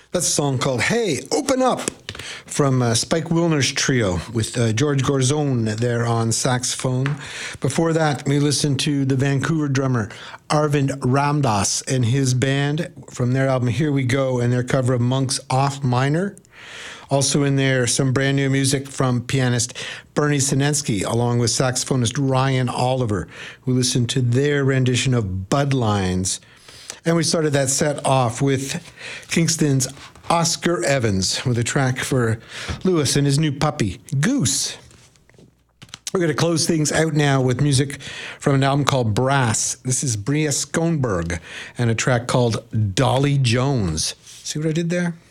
That's a song called Hey, Open Up from Spike Wilner's trio with George Gorzone there on saxophone. Before that, we listened to the Vancouver drummer Arvind Ramdas and his band from their album Here We Go and their cover of Monk's Off Minor. Also in there, some brand new music from pianist Bernie Sinensky, along with saxophonist Ryan Oliver, who listened to their rendition of Budlines. And we started that set off with Kingston's Oscar Evans with a track for Lewis and his new puppy, Goose. We're going to close things out now with music from an album called Brass. This is Bria Skånberg and a track called Dolly Jones. See what I did there?